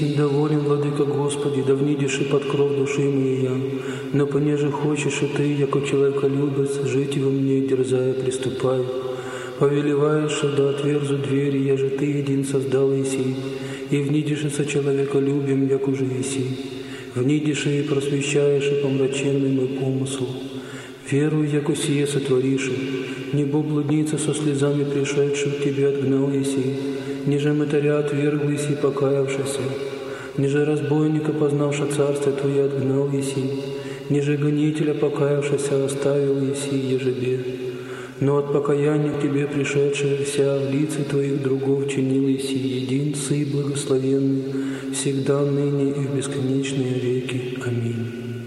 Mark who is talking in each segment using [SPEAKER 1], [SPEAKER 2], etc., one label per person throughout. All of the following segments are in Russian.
[SPEAKER 1] Доволен, Владыка Господи, да внидишь и под кров души моей я, но понеже хочешь и Ты, яко человеколюбец, жить во мне, дерзая, приступай. Повелеваешь, да отверзу двери, я же Ты един создал еси, и внидишь и со человеколюбием, як уже еси. Внидишь и просвещаешь и помраченный мой помысл. Верую, яко сие сотворишь, небо блудница со слезами пришедших к Тебе отгнал еси, ниже мытаря отвергл еси, покаявшийся, ниже разбойника, познавша царство Твое, отгнал еси, ниже гонителя, покаявшийся, оставил еси ежебе. Но от покаяния к Тебе пришедшая вся в лице Твоих другов чинил еси, един Сы благословенный, всегда, ныне и в бесконечные веки. Аминь.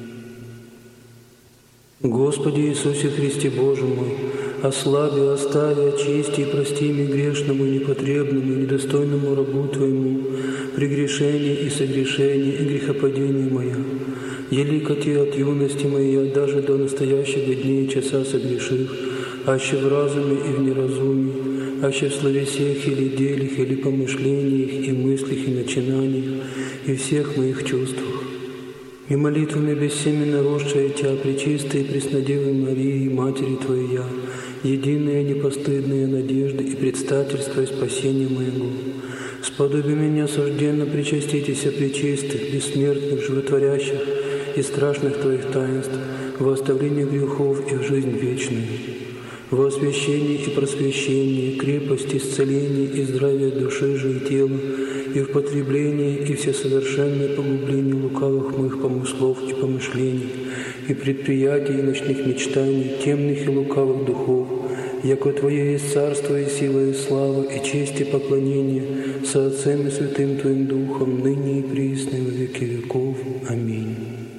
[SPEAKER 1] Господи Иисусе Христе Боже мой, ослаби, остави, очисти и прости мне грешному, непотребному и недостойному рабу Твоему, прегрешение и согрешение и грехопадение моя. Елико Те от юности моей, даже до настоящего дня и часа согрешив, аще в разуме и в неразумии, аще в словесех или делях, или помышлениях, и мыслях, и начинаниях, и всех моих чувствах. И молитвами бессеменно росшая Тя, пречистой и преснодевой Марии, Матери Твоей я, единая непостыдная надежда и предстательство и спасения моего. Сподоби меня осужденно причаститесь пречистых, бессмертных, животворящих и страшных Твоих таинств, во оставлении грехов и в жизнь вечную, во освящении и просвещении, крепость, исцеление и здравие души же и тела, и в потреблении и всесовершенное погубление лукавых моих помыслов и помышлений, и предприятий и ночных мечтаний, темных и лукавых духов, яко Твое есть царство и сила и слава, и честь и поклонение со Отцем и Святым Твоим Духом, ныне и присно и во веки веков. Аминь.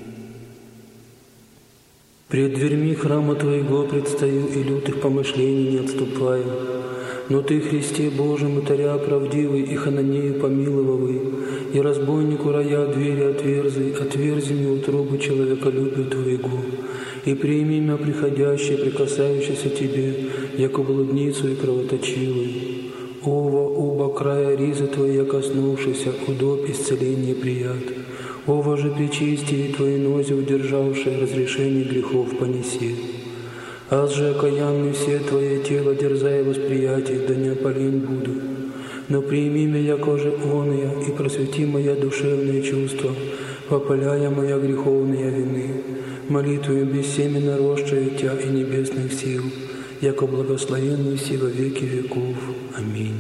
[SPEAKER 1] Пред дверьми храма Твоего предстаю, и лютых помышлений не отступаю. Но Ты, Христе Божий, мытаря правдивый и хананею помиловавый, и разбойнику рая двери отверзи мне утробу человеколюбию Твоего, и прими меня приходящее, прикасающееся Тебе, яко блудницу и кровоточивую. Ова, оба края ризы Твоя коснувшийся, удоб исцеление прият. Ова же причистие Твои нозе удержавшее, разрешение грехов понеси. Аз же окаянный все Твое тело, дерзая восприятие, да не опален буду. Но прими меня, яко же он я, и просвети моя душевные чувства, попаляя моя греховные вины, молитвою бессеменно росшая Тя и небесных сил, яко благословенный си во веки веков. Аминь.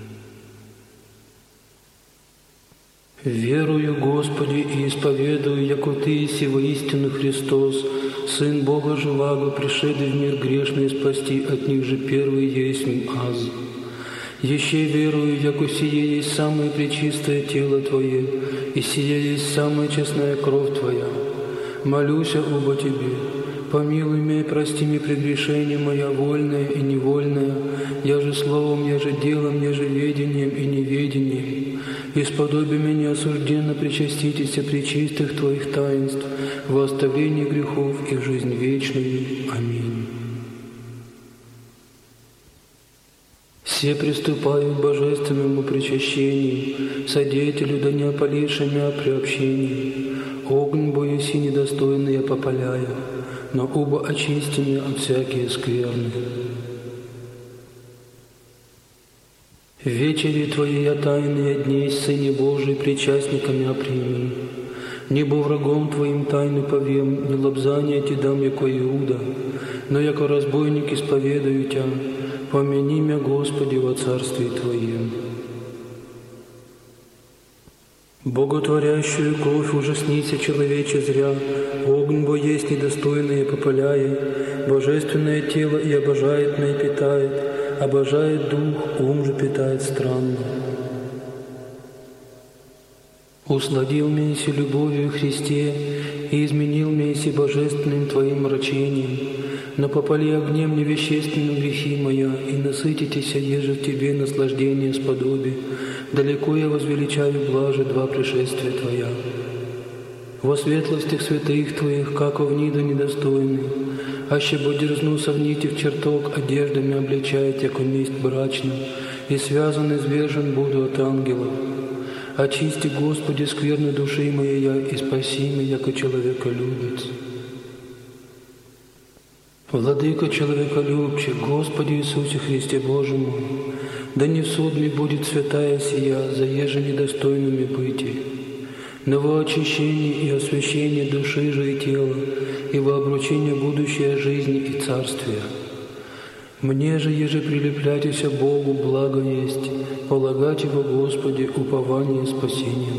[SPEAKER 1] Верую, Господи, и исповедую, яко Ты еси воистину Христос, Сын Бога живаго, пришедший в мир грешный спасти, от них же первый есть аз. Еще верую, яко сие есть самое пречистое тело Твое, и сие есть самая честная кровь Твоя. Молюся оба Тебе, помилуй меня и прости мне прегрешение моя вольное и невольное, я же словом, я же делом, я же ведением и неведением. Исподоби меня осужденно причаститесь пречистых Твоих таинств, во оставлении грехов и в жизнь вечную. Аминь. Все приступаю к божественному причащению, содеятелю да не опаливши меня при общении. Огонь боюсь и недостойный я попаляю, но оба очисти меня от всякие скверны. Вечери Твои я тайные дней, Сыне Божий, причастниками оприми. Небо врагом Твоим тайны повем, не лобзание Ти дам, яко Иуда, но яко разбойник исповедую Тя, помяни мя, Господи, во Царстве Твоем. Боготворящую кровь ужаснися, человече зря, огонь бо есть недостойное попаляет, божественное тело и обожает меня питает, обожает дух, ум же питает странно. Усладил меня си любовью Христе и изменил меня си божественным Твоим мрачением, но попали огнем невещественным грехи моя, и насытитесь, еже в Тебе наслаждение сподоби, далеко я возвеличаю блаже два пришествия Твоя. Во светлостях святых Твоих, како в ниду недостойный, аще бо дерзну совните в чертог, одеждами обличает, яко месть брачным, и связан извержен буду от ангелов. Очисти, Господи, скверны души моей, и спаси меня, яко человеколюбец. Владыка человеколюбче, Господи Иисусе Христе Боже мой, да не в суд мне будет святая сия, заеже недостойными быти, но во очищение и освящение души же и тела, и во обручение будущей жизни и царствия. Мне же, еже прилепляйтеся Богу, благо есть, полагать его, Господи, упование и спасение